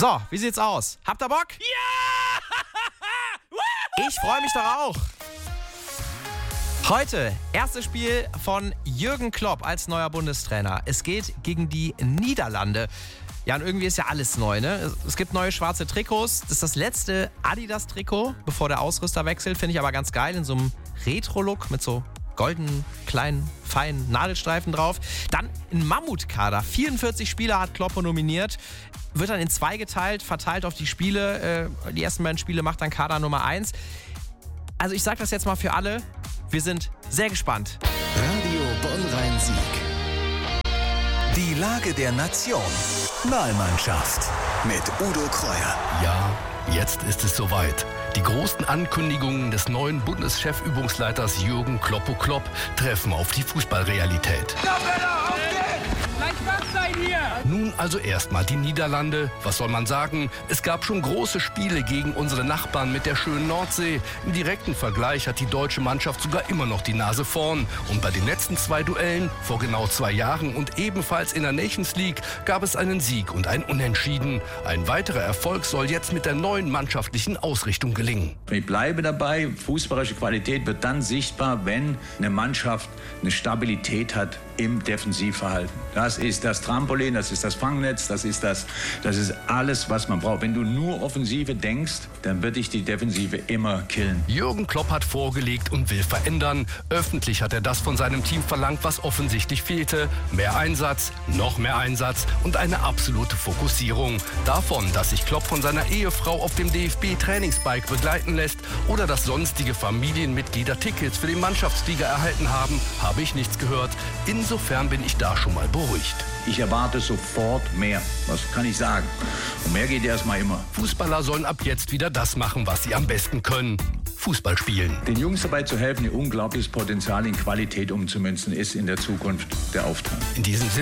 So, wie sieht's aus? Habt ihr Bock? Ja! Ich freue mich doch auch. Heute erstes Spiel von Jürgen Klopp als neuer Bundestrainer. Es geht gegen die Niederlande. Ja, und irgendwie ist ja alles neu, ne? Es gibt neue schwarze Trikots. Das ist das letzte Adidas-Trikot, bevor der Ausrüster wechselt. Finde ich aber ganz geil, in so einem Retro-Look mit so goldenen, kleinen, feinen Nadelstreifen drauf. Dann ein Mammutkader. 44 Spieler hat Klopp nominiert. Wird dann in 2 geteilt, verteilt auf die Spiele. Die ersten beiden Spiele macht dann Kader Nummer 1. Also ich sage das jetzt mal für alle. Wir sind sehr gespannt. Radio Bonn-Rhein-Sieg. Die Lage der Nation. Wahlmannschaft mit Udo Kreuer. Ja, jetzt ist es soweit. Die großen Ankündigungen des neuen Bundeschef-Übungsleiters Jürgen Kloppo Klopp treffen auf die Fußballrealität. Nun also erstmal die Niederlande. Was soll man sagen? Es gab schon große Spiele gegen unsere Nachbarn mit der schönen Nordsee. Im direkten Vergleich hat die deutsche Mannschaft sogar immer noch die Nase vorn. Und bei den letzten 2 Duellen, vor genau 2 Jahren und ebenfalls in der Nations League, gab es einen Sieg und ein Unentschieden. Ein weiterer Erfolg soll jetzt mit der neuen mannschaftlichen Ausrichtung gelingen. Ich bleibe dabei, fußballerische Qualität wird dann sichtbar, wenn eine Mannschaft eine Stabilität hat im Defensivverhalten. Das ist das Trampolin, das ist das Fangnetz, das ist alles, was man braucht. Wenn du nur Offensive denkst, dann wird dich die Defensive immer killen. Jürgen Klopp hat vorgelegt und will verändern. Öffentlich hat er das von seinem Team verlangt, was offensichtlich fehlte. Mehr Einsatz, noch mehr Einsatz und eine absolute Fokussierung. Davon, dass sich Klopp von seiner Ehefrau auf dem DFB-Trainingsbike begleiten lässt oder dass sonstige Familienmitglieder Tickets für die Mannschaftsliga erhalten haben, habe ich nichts gehört. Insofern bin ich da schon mal beruhigt. Ich erwarte sofort mehr. Was kann ich sagen? Und mehr geht erstmal immer. Fußballer sollen ab jetzt wieder das machen, was sie am besten können. Fußball spielen. Den Jungs dabei zu helfen, ihr unglaubliches Potenzial in Qualität umzumünzen, ist in der Zukunft der Auftrag. In diesem Sinne